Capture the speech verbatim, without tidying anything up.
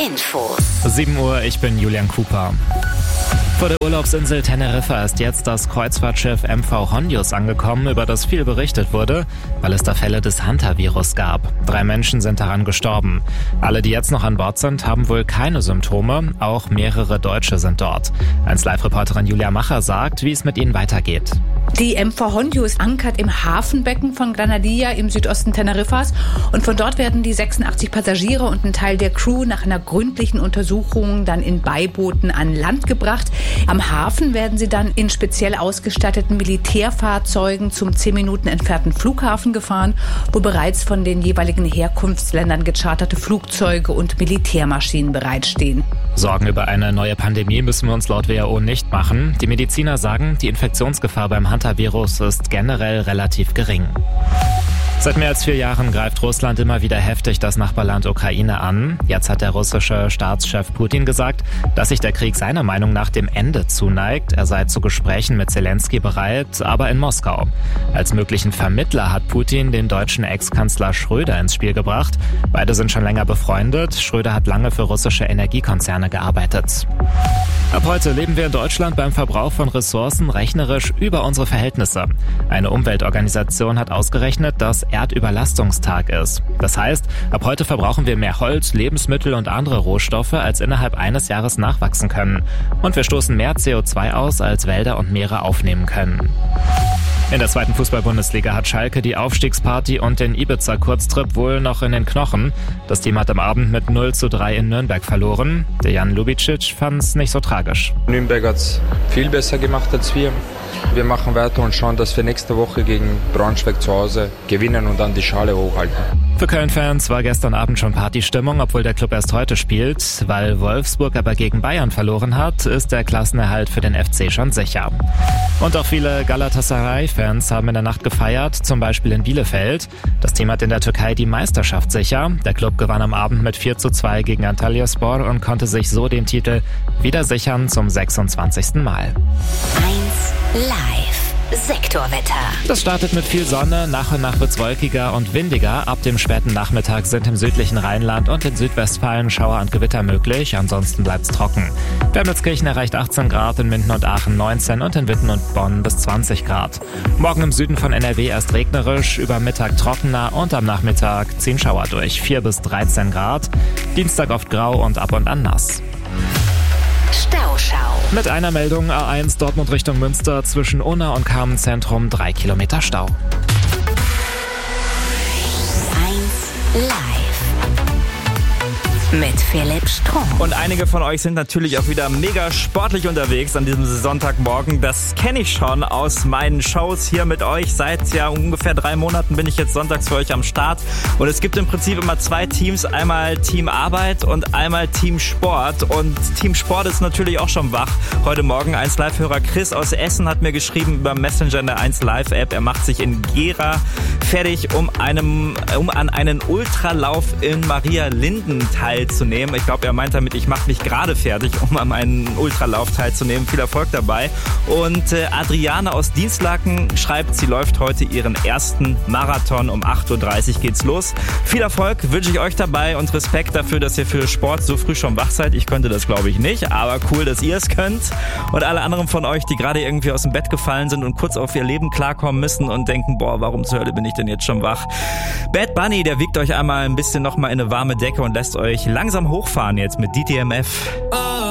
Infos. sieben Uhr, ich bin Julian Cooper. Vor der Urlaubsinsel Teneriffa ist jetzt das Kreuzfahrtschiff M V Hondius angekommen, über das viel berichtet wurde, weil es da Fälle des Hantavirus gab. Drei Menschen sind daran gestorben. Alle, die jetzt noch an Bord sind, haben wohl keine Symptome. Auch mehrere Deutsche sind dort. eins Live-Reporterin Julia Macher sagt, wie es mit ihnen weitergeht. Die M V Hondius ankert im Hafenbecken von Granadilla im Südosten Teneriffas und von dort werden die sechsundachtzig Passagiere und ein Teil der Crew nach einer gründlichen Untersuchung dann in Beibooten an Land gebracht. Am Hafen werden sie dann in speziell ausgestatteten Militärfahrzeugen zum zehn Minuten entfernten Flughafen gefahren, wo bereits von den jeweiligen Herkunftsländern gecharterte Flugzeuge und Militärmaschinen bereitstehen. Sorgen über eine neue Pandemie müssen wir uns laut W H O nicht machen. Die Mediziner sagen, die Infektionsgefahr beim Hantavirus ist generell relativ gering. Seit mehr als vier Jahren greift Russland immer wieder heftig das Nachbarland Ukraine an. Jetzt hat der russische Staatschef Putin gesagt, dass sich der Krieg seiner Meinung nach dem Ende zuneigt. Er sei zu Gesprächen mit Zelensky bereit, aber in Moskau. Als möglichen Vermittler hat Putin den deutschen Ex-Kanzler Schröder ins Spiel gebracht. Beide sind schon länger befreundet. Schröder hat lange für russische Energiekonzerne gearbeitet. Ab heute leben wir in Deutschland beim Verbrauch von Ressourcen rechnerisch über unsere Verhältnisse. Eine Umweltorganisation hat ausgerechnet, dass Erdüberlastungstag ist. Das heißt, ab heute verbrauchen wir mehr Holz, Lebensmittel und andere Rohstoffe, als innerhalb eines Jahres nachwachsen können. Und wir stoßen mehr C O zwei aus, als Wälder und Meere aufnehmen können. In der zweiten Fußball-Bundesliga hat Schalke die Aufstiegsparty und den Ibiza-Kurztrip wohl noch in den Knochen. Das Team hat am Abend mit null zu drei in Nürnberg verloren. Dejan Lubicic fand's nicht so tragisch. Nürnberg hat's viel besser gemacht als wir. Wir machen weiter und schauen, dass wir nächste Woche gegen Braunschweig zu Hause gewinnen und dann die Schale hochhalten. Für Köln-Fans war gestern Abend schon Partystimmung, obwohl der Club erst heute spielt. Weil Wolfsburg aber gegen Bayern verloren hat, ist der Klassenerhalt für den F C schon sicher. Und auch viele Galatasaray-Fans haben in der Nacht gefeiert, zum Beispiel in Bielefeld. Das Team hat in der Türkei die Meisterschaft sicher. Der Club gewann am Abend mit vier zu zwei gegen Antalyaspor und konnte sich so den Titel wieder sichern zum sechsundzwanzigsten Mal. eins Live. Sektorwetter. Das startet mit viel Sonne, nach und nach wird's wolkiger und windiger. Ab dem späten Nachmittag sind im südlichen Rheinland und in Südwestfalen Schauer und Gewitter möglich, ansonsten bleibt's trocken. Wermelskirchen erreicht achtzehn Grad, in Minden und Aachen neunzehn und in Witten und Bonn bis zwanzig Grad. Morgen im Süden von N R W erst regnerisch, über Mittag trockener und am Nachmittag ziehen Schauer durch, vier bis dreizehn Grad. Dienstag oft grau und ab und an nass. Stauschau. Mit einer Meldung: A eins Dortmund Richtung Münster zwischen Unna und Carmenzentrum drei Kilometer Stau. eins Live. Mit Philipp Strunk. Und einige von euch sind natürlich auch wieder mega sportlich unterwegs an diesem Sonntagmorgen. Das kenne ich schon aus meinen Shows hier mit euch. Seit ja ungefähr drei Monaten bin ich jetzt sonntags für euch am Start. Und es gibt im Prinzip immer zwei Teams. Einmal Team Arbeit und einmal Team Sport. Und Team Sport ist natürlich auch schon wach. Heute Morgen eins Live-Hörer Chris aus Essen hat mir geschrieben über Messenger in der eins Live-App. Er macht sich in Gera fertig, um, einem, um an einen Ultralauf in Maria Linden teilzunehmen. Ich glaube, er meint damit, ich mache mich gerade fertig, um an einen Ultralauf teilzunehmen. Viel Erfolg dabei. Und äh, Adriane aus Dienstlaken schreibt, sie läuft heute ihren ersten Marathon. Um acht Uhr dreißig geht's los. Viel Erfolg wünsche ich euch dabei und Respekt dafür, dass ihr für Sport so früh schon wach seid. Ich könnte das, glaube ich, nicht, aber cool, dass ihr es könnt. Und alle anderen von euch, die gerade irgendwie aus dem Bett gefallen sind und kurz auf ihr Leben klarkommen müssen und denken, boah, warum zur Hölle bin ich denn jetzt schon wach? Bad Bunny, der wiegt euch einmal ein bisschen nochmal in eine warme Decke und lässt euch langsam hochfahren jetzt mit D T M F.